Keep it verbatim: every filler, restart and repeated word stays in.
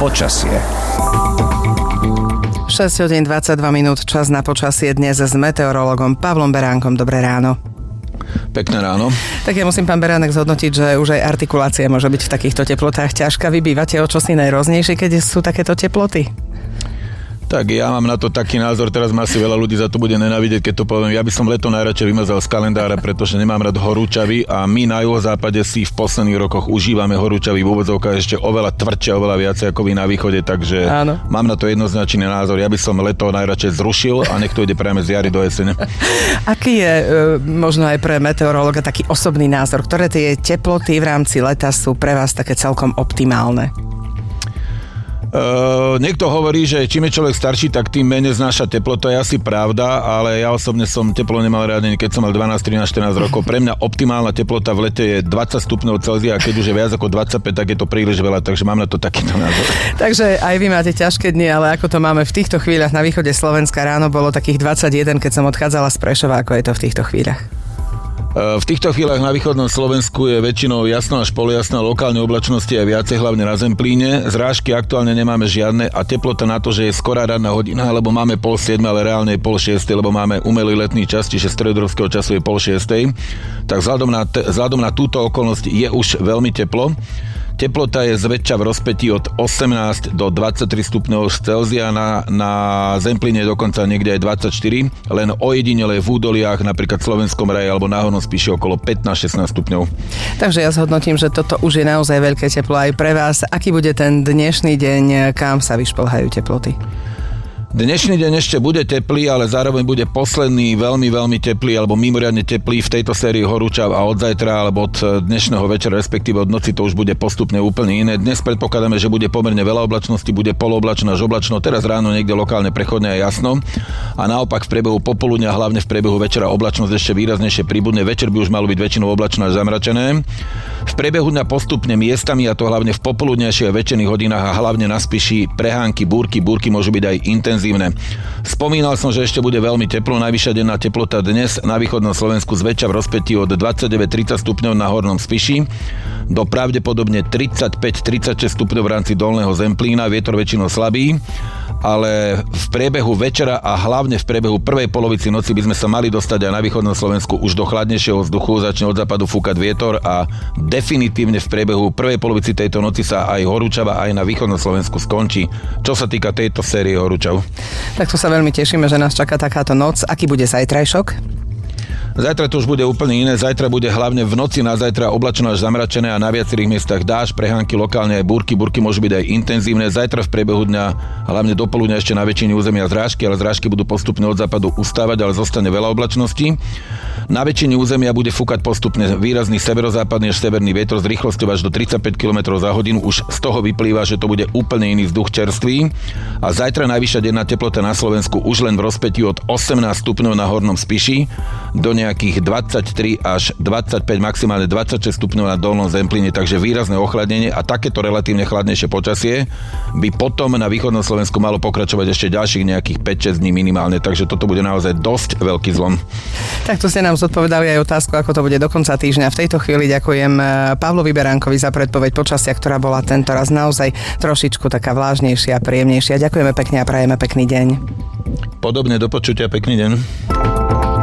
Počasie. šesť hodín dvadsaťdva minút, čas na počasie dnes s meteorologom Pavlom Beránkom. Dobré ráno. Pekné ráno. Tak ja musím, pán Beránek, zhodnotiť, že už aj artikulácia môže byť v takýchto teplotách ťažká. Vy bývate o čosi najrôznejšie, keď sú takéto teploty? Tak ja mám na to taký názor, teraz ma asi veľa ľudí za to bude nenávidieť, keď to poviem. Ja by som leto najradšej vymazal z kalendára, pretože nemám rád horúčavy a my na juhozápade si v posledných rokoch užívame horúčavy v úvodzovkách ešte oveľa tvrdšie, oveľa viacej ako vy na východe, takže áno. Mám na to jednoznačný názor. Ja by som leto najradšej zrušil a nech to ide priame z jary do jesene. Aký je e, možno aj pre meteorológa taký osobný názor? Ktoré tie teploty v rámci leta sú pre vás také celkom optimálne? Uh, niekto hovorí, že čím je človek starší, tak tým menej znáša teplo, to je asi pravda, ale ja osobne som teplo nemal rád, keď som mal dvanásť, trinásť, štrnásť rokov. Pre mňa optimálna teplota v lete je dvadsať stupňov Celzia a keď už je viac ako dvadsaťpäť, tak je to príliš veľa, takže mám na to takýto názor. Takže aj vy máte ťažké dni, ale ako to máme v týchto chvíľach na východe Slovenska, ráno bolo takých dvadsaťjeden, keď som odchádzala z Prešova, ako je to v týchto chvíľach? V týchto chvíľach na východnom Slovensku je väčšinou jasno až polojasno, lokálne oblačnosti aj viacej, hlavne na Zemplíne. Zrážky aktuálne nemáme žiadne a teplota na to, že je skorá ranná hodina, lebo máme pol siedme, ale reálne je pol šiestej, lebo máme umelý letný čas, čiže stredoeurópskeho času je pol šiestej. Tak vzhľadom na, te, vzhľadom na túto okolnosť je už veľmi teplo. Teplota je zväčša v rozpätí od osemnásť do dvadsaťtri stupňov Celzia, na, na Zemplíne dokonca niekde aj dvadsaťštyri, len ojedinele v údoliach, napríklad v Slovenskom raji alebo na Hornom Spiši okolo pätnásť šestnásť stupňov. Takže ja zhodnotím, že toto už je naozaj veľké teplo aj pre vás. Aký bude ten dnešný deň, kam sa vyšplhajú teploty? Dnešný deň ešte bude teplý, ale zároveň bude posledný veľmi, veľmi teplý alebo mimoriadne teplý v tejto sérii horúčav a od zajtra alebo od dnešného večera, respektíve od noci to už bude postupne úplne iné. Dnes predpokladáme, že bude pomerne veľa oblačnosti, bude polooblačno až oblačno, teraz ráno niekde lokálne prechodne a jasno a naopak v priebehu popoludňa, hlavne v priebehu večera oblačnosť ešte výraznejšie pribudne. Večer by už malo byť väčšinou oblačno až zamračené. V priebehu dňa postupne miestami, a to hlavne v popoludnejších a večerných hodinách a hlavne na Spiši prehánky, búrky, búrky môžu byť aj intenzívne. Spomínal som, že ešte bude veľmi teplo, najvyššia denná teplota dnes na východnom Slovensku zväčša v rozpätí od dvadsaťdeväť tridsať stupňov na Hornom Spiši do pravdepodobne tridsaťpäť tridsaťšesť stupňov v rámci Dolného Zemplína, vietor väčšinou slabý, ale v priebehu večera a hlavne v priebehu prvej polovici noci by sme sa mali dostať aj na východnom Slovensku už do chladnejšieho vzduchu, začne od západu fúkať vietor a definitívne v priebehu prvej polovici tejto noci sa aj horúčava aj na východnom Slovensku skončí, čo sa týka tejto série horúčav. Tak to sa veľmi tešíme, že nás čaká takáto noc. Aký bude zajtrajšok? Zajtra to už bude úplne iné. Zajtra bude hlavne v noci na zajtra oblačno až zamračené a na viacerých miestach dážď, prehánky, lokálne aj búrky. Búrky môžu byť aj intenzívne. Zajtra v priebehu dňa, hlavne do poludňa ešte na väčšine územia zrážky, ale zrážky budú postupne od západu ustávať, ale zostane veľa oblačností. Na väčšine územia bude fúkať postupne výrazný severozápadný až severný vietor s rýchlosťou až do tridsaťpäť kilometrov za hodinu. Už z toho vyplýva, že to bude úplne iný vzduch čerstvý. A zajtra najvyššia denná teplota na Slovensku už len v rozpätí od osemnásť stupňov na Hornom Spiši do nejakých dvadsaťtri až dvadsaťpäť, maximálne dvadsaťšesť stupňov na Dolnom Zemplíne, takže výrazné ochladnenie a takéto relatívne chladnejšie počasie by potom na východnom Slovensku malo pokračovať ešte ďalších nejakých päť šesť dní minimálne, takže toto bude naozaj dosť veľký zlom. Tak tu ste nám zodpovedali aj otázku, ako to bude do konca týždňa. V tejto chvíli ďakujem Pavlovi Beránkovi za predpoveď počasia, ktorá bola tento raz naozaj trošičku taká vlážnejšia a príjemnejšia. Ďakujeme pekne a prajeme pekný deň. Podobne, do počutia, pekný deň.